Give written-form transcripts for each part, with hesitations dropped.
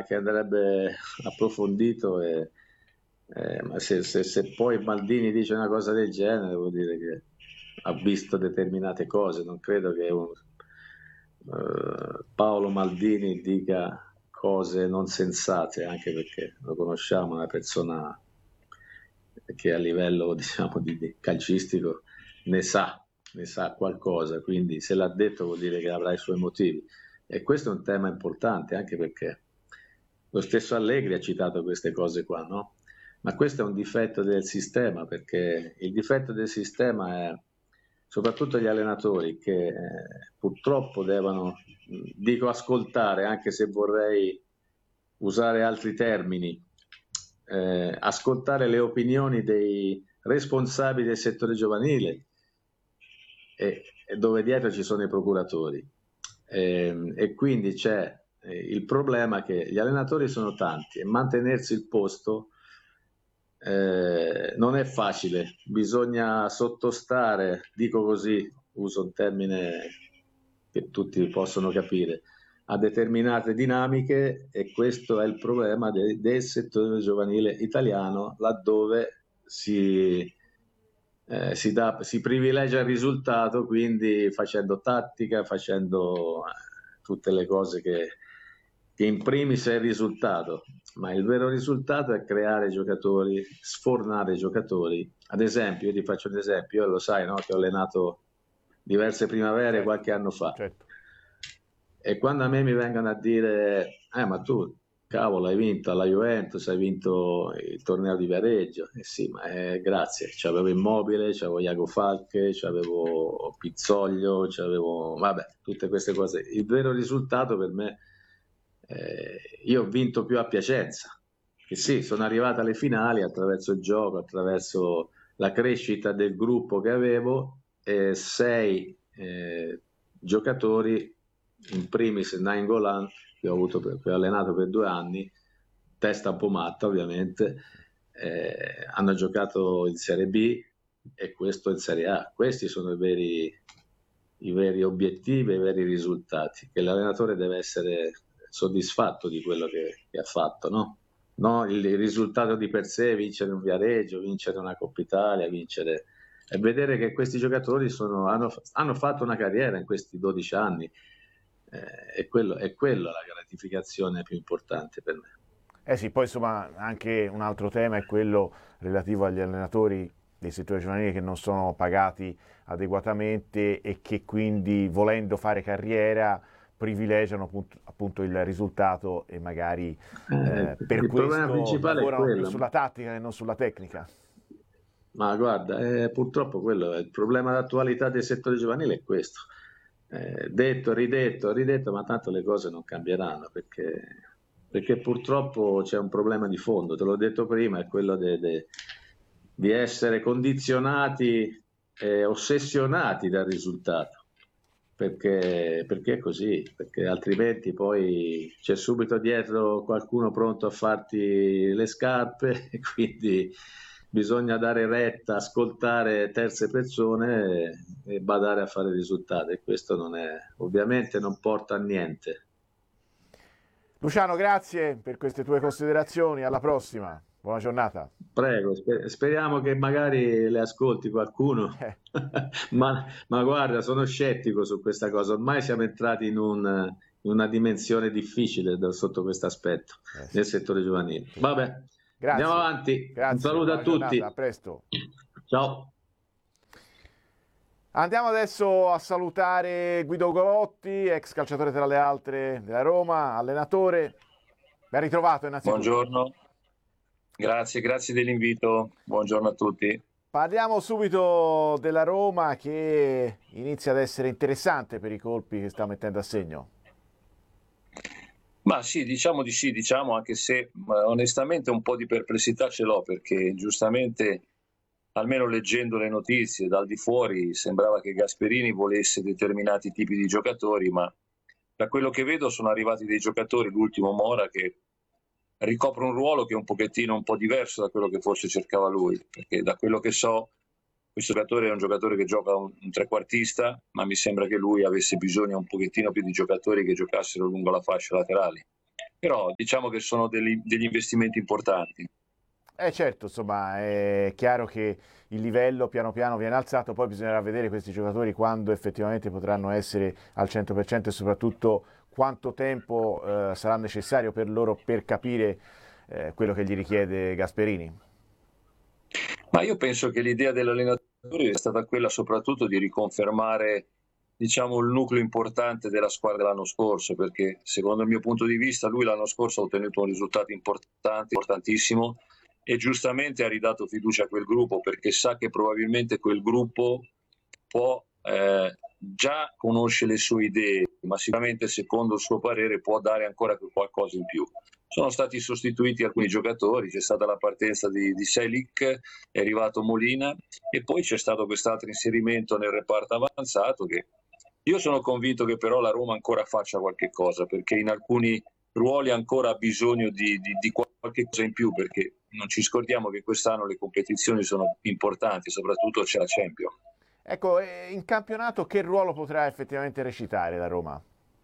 che andrebbe approfondito, ma se poi Maldini dice una cosa del genere vuol dire che ha visto determinate cose. Non credo che Paolo Maldini dica cose non sensate, anche perché lo conosciamo, è una persona che a livello, diciamo, di calcistico ne sa qualcosa, quindi se l'ha detto vuol dire che avrà i suoi motivi. E questo è un tema importante, anche perché lo stesso Allegri ha citato queste cose qua, no? Ma questo è un difetto del sistema, perché il difetto del sistema è soprattutto gli allenatori che purtroppo devono, dico ascoltare, anche se vorrei usare altri termini, ascoltare le opinioni dei responsabili del settore giovanile, e dove dietro ci sono i procuratori. E quindi c'è il problema che gli allenatori sono tanti e mantenersi il posto non è facile, bisogna sottostare, dico così, uso un termine che tutti possono capire, a determinate dinamiche, e questo è il problema del settore giovanile italiano, laddove si privilegia il risultato, quindi facendo tattica, facendo tutte le cose che in primis è il risultato, ma il vero risultato è creare giocatori, sfornare giocatori. Ad esempio, io ti faccio un esempio, io lo sai, no, che ho allenato diverse primavere qualche anno fa. Certo. E quando a me mi vengono a dire, ma tu, cavolo, hai vinto alla Juventus, hai vinto il torneo di Viareggio. Sì, ma grazie, c'avevo Immobile, c'avevo Iago Falche, c'avevo Pizzoglio, c'avevo, vabbè, tutte queste cose. Il vero risultato per me, io ho vinto più a Piacenza, che sì, sono arrivato alle finali attraverso il gioco, attraverso la crescita del gruppo che avevo, 6 giocatori, in primis Nainggolan, che ho allenato per 2 anni, testa un po' matta ovviamente, hanno giocato in Serie B e questo in Serie A. Questi sono i veri obiettivi, i veri risultati, che l'allenatore deve essere soddisfatto di quello che ha fatto, no? No, il risultato di per sé, vincere un Viareggio, vincere una Coppa Italia, vincere, e vedere che questi giocatori hanno fatto una carriera in questi 12 anni. È quello la gratificazione più importante per me. Eh sì, poi insomma anche un altro tema è quello relativo agli allenatori dei settori giovanili che non sono pagati adeguatamente e che quindi, volendo fare carriera, privilegiano appunto il risultato e magari per il problema questo principale è lavorano più quello. sulla tattica e non sulla tecnica. Ma guarda, purtroppo quello è il problema d'attualità del settore giovanile, è questo. Detto, ridetto, ma tanto le cose non cambieranno, perché purtroppo c'è un problema di fondo, te l'ho detto prima, è quello di essere condizionati e ossessionati dal risultato, perché è così, perché altrimenti poi c'è subito dietro qualcuno pronto a farti le scarpe e quindi bisogna dare retta, ascoltare terze persone e badare a fare risultati, e questo ovviamente non porta a niente. Luciano, grazie per queste tue considerazioni, alla prossima, buona giornata. Prego, speriamo che magari le ascolti qualcuno, ma guarda, sono scettico su questa cosa, ormai siamo entrati in una dimensione difficile sotto questo aspetto Sì. nel settore giovanile. Vabbè, grazie. andiamo avanti, Grazie, un saluto a tutti. Giornata, a presto. Ciao. Andiamo adesso a salutare Guido Golotti, ex calciatore tra le altre della Roma, allenatore. Ben ritrovato innanzitutto. Buongiorno, grazie dell'invito, buongiorno a tutti. Parliamo subito della Roma, che inizia ad essere interessante per i colpi che sta mettendo a segno. Ma sì, diciamo, anche se onestamente un po' di perplessità ce l'ho, perché giustamente, almeno leggendo le notizie dal di fuori, sembrava che Gasperini volesse determinati tipi di giocatori, ma da quello che vedo sono arrivati dei giocatori, l'ultimo Mora, che ricopre un ruolo che è un po' diverso da quello che forse cercava lui, perché da quello che so questo giocatore è un giocatore che gioca un trequartista, ma mi sembra che lui avesse bisogno un pochettino più di giocatori che giocassero lungo la fascia laterale. però diciamo che sono degli investimenti importanti. Certo, insomma, è chiaro che il livello piano piano viene alzato, poi bisognerà vedere questi giocatori quando effettivamente potranno essere al 100% e soprattutto quanto tempo sarà necessario per loro per capire quello che gli richiede Gasperini. Ma io penso che l'idea dell'allenatore è stata quella soprattutto di riconfermare, diciamo, il nucleo importante della squadra dell'anno scorso, perché secondo il mio punto di vista lui l'anno scorso ha ottenuto un risultato importante, importantissimo, e giustamente ha ridato fiducia a quel gruppo, perché sa che probabilmente quel gruppo può, già conosce le sue idee, ma sicuramente secondo il suo parere può dare ancora qualcosa in più. Sono stati sostituiti alcuni giocatori, c'è stata la partenza di Selic, è arrivato Molina e poi c'è stato quest'altro inserimento nel reparto avanzato che io sono convinto che però la Roma ancora faccia qualche cosa, perché in alcuni ruoli ancora ha bisogno di qualche cosa in più, perché non ci scordiamo che quest'anno le competizioni sono importanti, soprattutto c'è la Champions. Ecco, in campionato che ruolo potrà effettivamente recitare la Roma?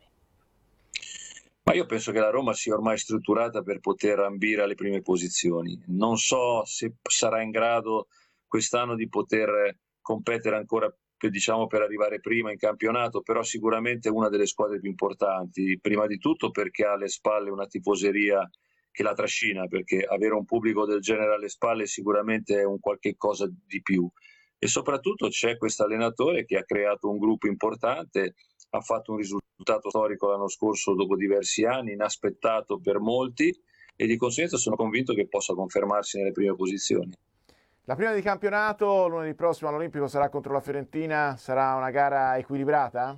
Ma io penso che la Roma sia ormai strutturata per poter ambire alle prime posizioni. Non so se sarà in grado quest'anno di poter competere ancora diciamo, per arrivare prima in campionato, però sicuramente è una delle squadre più importanti, prima di tutto perché ha alle spalle una tifoseria che la trascina, perché avere un pubblico del genere alle spalle sicuramente è un qualche cosa di più. E soprattutto c'è questo allenatore che ha creato un gruppo importante, ha fatto un risultato storico l'anno scorso dopo diversi anni, inaspettato per molti, e di conseguenza sono convinto che possa confermarsi nelle prime posizioni. La prima di campionato, lunedì prossimo all'Olimpico, sarà contro la Fiorentina, sarà una gara equilibrata?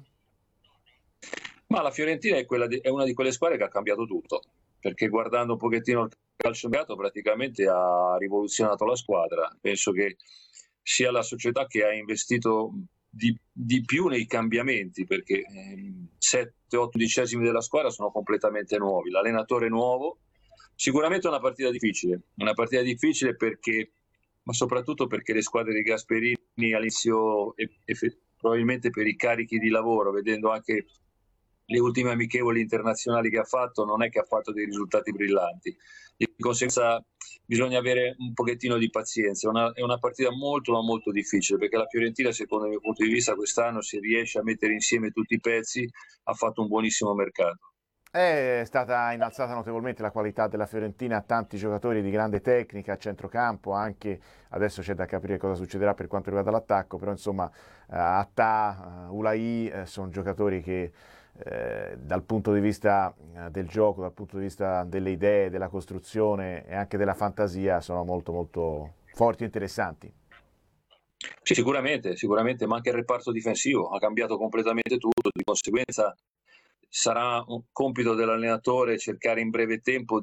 Ma la Fiorentina è una di quelle squadre che ha cambiato tutto, perché guardando un pochettino il calciomercato praticamente ha rivoluzionato la squadra. Penso che sia la società che ha investito di più nei cambiamenti, perché 7-8 undicesimi della squadra sono completamente nuovi, l'allenatore è nuovo, sicuramente è una partita difficile perché, ma soprattutto perché le squadre di Gasperini all'inizio probabilmente per i carichi di lavoro, vedendo anche le ultime amichevoli internazionali che ha fatto, non è che ha fatto dei risultati brillanti. Di conseguenza bisogna avere un pochettino di pazienza. È una partita molto ma molto difficile, perché la Fiorentina, secondo il mio punto di vista, quest'anno si riesce a mettere insieme tutti i pezzi, ha fatto un buonissimo mercato. È stata innalzata notevolmente la qualità della Fiorentina, tanti giocatori di grande tecnica a centrocampo, anche adesso c'è da capire cosa succederà per quanto riguarda l'attacco, però insomma Atta, Ulai sono giocatori che dal punto di vista del gioco, dal punto di vista delle idee, della costruzione e anche della fantasia sono molto molto forti e interessanti. Sì, sicuramente, ma anche il reparto difensivo ha cambiato completamente tutto, di conseguenza sarà un compito dell'allenatore cercare in breve tempo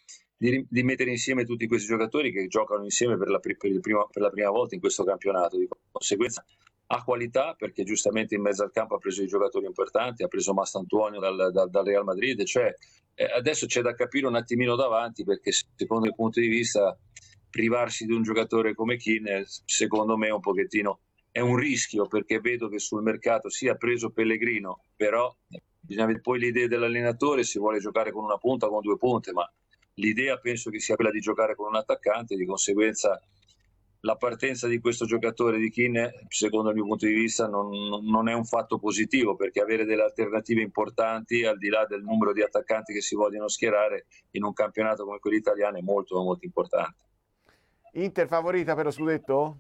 di mettere insieme tutti questi giocatori che giocano insieme per la prima volta in questo campionato. Di conseguenza ha qualità perché giustamente in mezzo al campo ha preso i giocatori importanti, ha preso Mastantuono dal Real Madrid, cioè adesso c'è da capire un attimino davanti perché secondo il punto di vista privarsi di un giocatore come Keane secondo me un pochettino è un rischio perché vedo che sul mercato si è preso Pellegrino, però bisogna vedere poi le idee dell'allenatore se vuole giocare con una punta o con due punte, ma l'idea penso che sia quella di giocare con un attaccante, di conseguenza la partenza di questo giocatore di Keane, secondo il mio punto di vista, non è un fatto positivo perché avere delle alternative importanti al di là del numero di attaccanti che si vogliono schierare in un campionato come quello italiano è molto molto importante. Inter favorita per lo scudetto?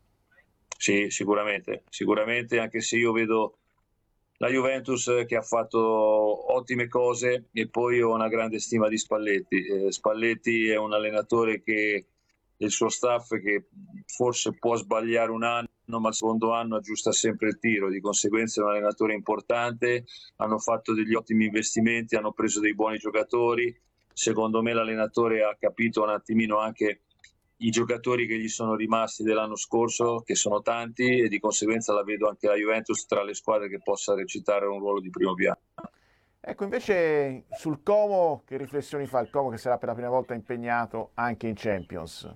Sì, sicuramente, anche se io vedo la Juventus che ha fatto ottime cose e poi ho una grande stima di Spalletti. Spalletti è un allenatore che il suo staff che forse può sbagliare un anno, ma il secondo anno aggiusta sempre il tiro, di conseguenza è un allenatore importante, hanno fatto degli ottimi investimenti, hanno preso dei buoni giocatori, secondo me l'allenatore ha capito un attimino anche i giocatori che gli sono rimasti dell'anno scorso, che sono tanti, e di conseguenza la vedo anche la Juventus tra le squadre che possa recitare un ruolo di primo piano. Ecco, invece sul Como, che riflessioni fa il Como che sarà per la prima volta impegnato anche in Champions?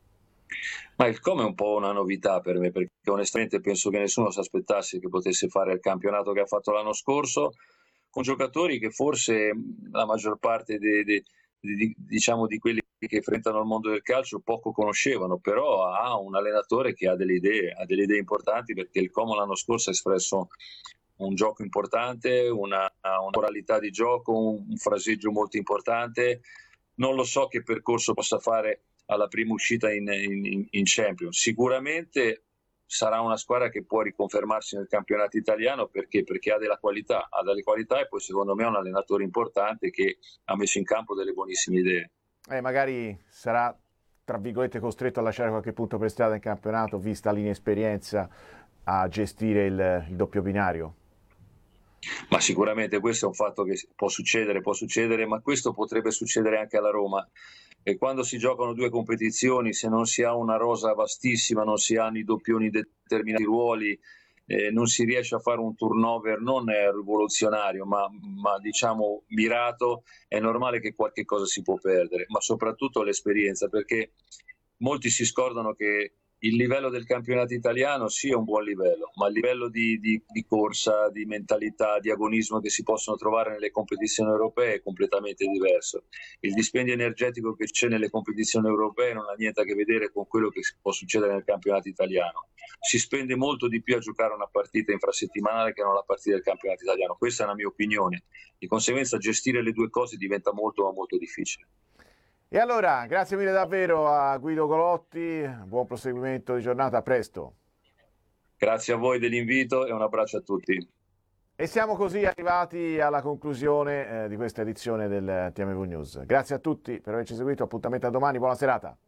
Ma il Como è un po' una novità per me, perché onestamente penso che nessuno si aspettasse che potesse fare il campionato che ha fatto l'anno scorso. con giocatori che forse la maggior parte diciamo di quelli che frequentano il mondo del calcio poco conoscevano, però ha un allenatore che ha delle idee importanti, perché il Como l'anno scorso ha espresso un gioco importante, una moralità di gioco, un fraseggio molto importante. Non lo so che percorso possa fare alla prima uscita in Champions. Sicuramente sarà una squadra che può riconfermarsi nel campionato italiano, perché ha delle qualità e poi secondo me è un allenatore importante che ha messo in campo delle buonissime idee. Magari sarà, tra virgolette, costretto a lasciare qualche punto per strada in campionato, vista l'inesperienza a gestire il doppio binario. Ma sicuramente questo è un fatto che può succedere, ma questo potrebbe succedere anche alla Roma. E quando si giocano due competizioni, se non si ha una rosa vastissima, non si hanno i doppioni determinati ruoli, non si riesce a fare un turnover non rivoluzionario, ma diciamo mirato, è normale che qualche cosa si può perdere, ma soprattutto l'esperienza, perché molti si scordano che il livello del campionato italiano sì è un buon livello, ma il livello di corsa, di mentalità, di agonismo che si possono trovare nelle competizioni europee è completamente diverso. Il dispendio energetico che c'è nelle competizioni europee non ha niente a che vedere con quello che può succedere nel campionato italiano. Si spende molto di più a giocare una partita infrasettimanale che non la partita del campionato italiano. Questa è la mia opinione. Di conseguenza gestire le due cose diventa molto difficile. E allora, grazie mille davvero a Guido Golotti, buon proseguimento di giornata, a presto. Grazie a voi dell'invito e un abbraccio a tutti. E siamo così arrivati alla conclusione di questa edizione del TMV News. Grazie a tutti per averci seguito, appuntamento a domani, buona serata.